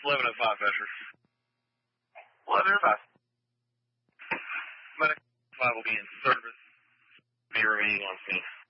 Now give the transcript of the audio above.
11:05, Fisher. 11:05. Medic 5 will be in service. Be remaining on scene.